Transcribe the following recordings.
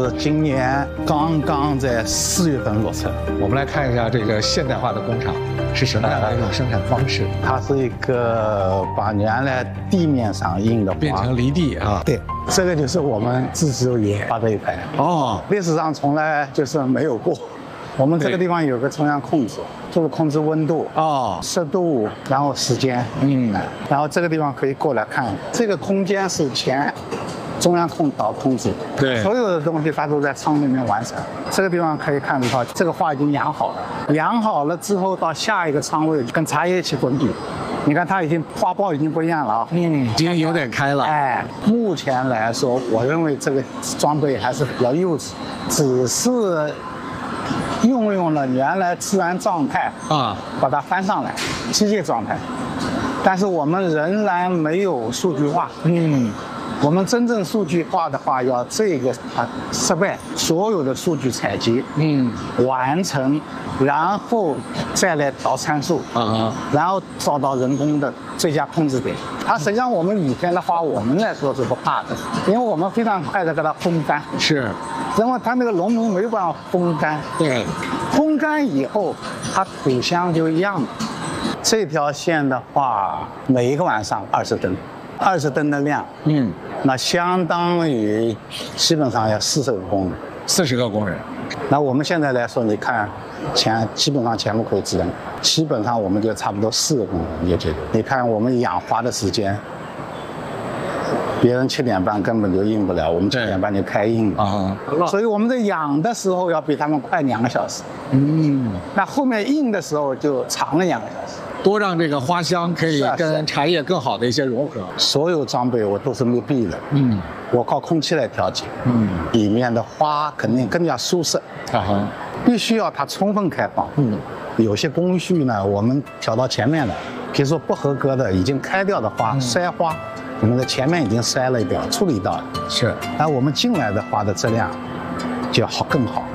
是今年刚刚在4月份落成。 我们来看一下这个现代化的工厂是什么样的一种生产方式？ 它是一个把原来地面上印的花变成离地啊。 对，这个就是我们自己研发的一台。 哦， 历史上从来就是没有过。我们这个地方有个中央控制，就是控制温度、湿度，然后时间。然后这个地方可以过来看，这个空间是前中央导控制， 对， 所有的东西它都在仓里面完成。这个地方可以看得到，这个花已经养好了，养好了之后到下一个仓位跟茶叶一起滚底。你看它已经花苞已经不一样了啊， 已经有点开了。 哎，目前来说，我认为这个装备还是比较幼稚，只是运用了原来自然状态把它翻上来，机械状态。但是我们仍然没有数据化。我们真正数据化的话，要这个设备所有的数据采集，完成，然后再来导参数，然后找到人工的最佳控制点。它实际上我们以前的话，我们来说是不怕的，因为我们非常快的给它烘干。 是， 然后它那个农民没有办法烘干， 对， 烘干以后它土香就一样了。这条线的话，每一个晚上20吨，20吨的量，那相当于基本上要40个工人 ，40个工人。 那我们现在来说，你看基本上全部可以智能，基本上我们就差不多4个工人也觉得。你看我们养花的时间，别人7点半根本就印不了，我们7点半就开印了所以我们在养的时候要比他们快2个小时。那后面印的时候就长了2个小时。 多让这个花香可以跟茶叶更好的一些融合。 所有装备我都是密闭的，我靠空气来调节，里面的花肯定更加舒适，必须要它充分开放。有些工序呢，我们调到前面了，比如说不合格的、已经开掉的花、筛花，我们在前面已经筛了一掉，处理到了。 是， 那我们进来的花的质量就要更好。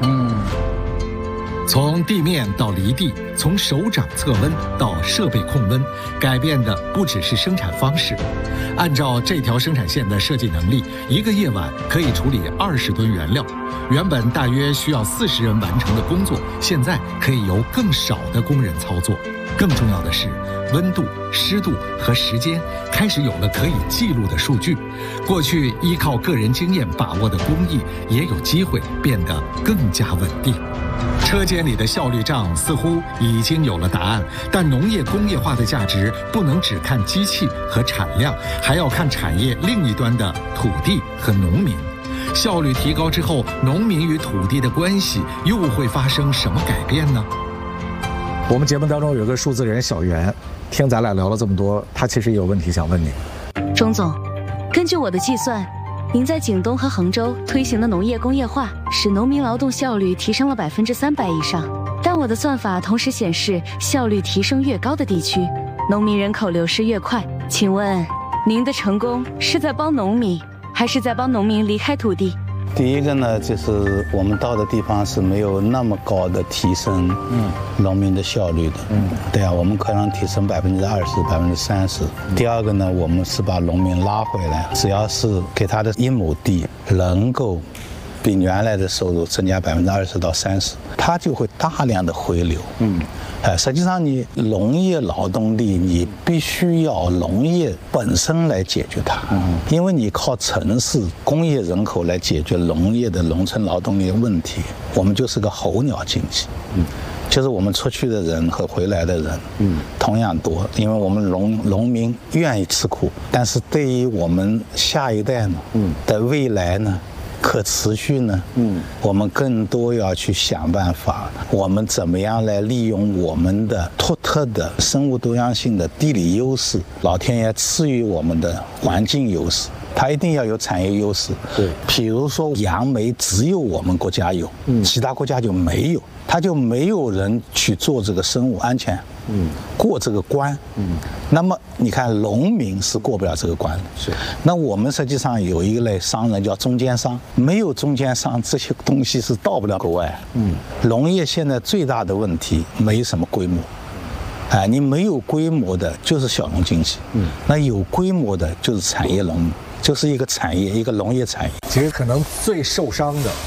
从地面到离地，从手掌测温到设备控温，改变的不只是生产方式。按照这条生产线的设计能力，一个夜晚可以处理20吨原料。原本大约需要40人完成的工作，现在可以由更少的工人操作。更重要的是，温度、湿度和时间开始有了可以记录的数据。过去依靠个人经验把握的工艺，也有机会变得更加稳定。车间里的效率账似乎已经有了答案，但农业工业化的价值不能只看机器和产量，还要看产业另一端的土地和农民。效率提高之后，农民与土地的关系又会发生什么改变呢？ 我们节目当中有个数字人小袁，听咱俩聊了这么多，他其实也有问题想问你。 钟总，根据我的计算，您在景东和衡州推行的农业工业化，使农民劳动效率提升了300%以上。但我的算法同时显示，效率提升越高的地区，农民人口流失越快。请问，您的成功是在帮农民，还是在帮农民离开土地？ 第一个呢，就是我们到的地方是没有那么高的提升农民的效率的。对啊，我们可能提升20%、30%。第二个呢，我们是把农民拉回来，只要是给他的1亩地能够比原来的收入增加20%到30%，他就会大量的回流。实际上你农业劳动力，你必须要农业本身来解决它。因为你靠城市工业人口来解决农业的农村劳动力问题，我们就是个候鸟经济。就是我们出去的人和回来的人，同样多，因为我们农民愿意吃苦，但是对于我们下一代呢的未来呢，可持续呢，我们更多要去想办法，我们怎么样来利用我们的独特的生物多样性的地理优势，老天爷赐予我们的环境优势，它一定要有产业优势。对，比如说杨梅只有我们国家有，其他国家就没有，它就没有人去做这个生物安全。过这个关，那么你看农民是过不了这个关的。是，那我们实际上有一类商人叫中间商，没有中间商，这些东西是到不了国外。农业现在最大的问题没什么规模，你没有规模的就是小农经济，那有规模的就是产业农，就是一个产业，一个农业产业。 其实可能最受伤的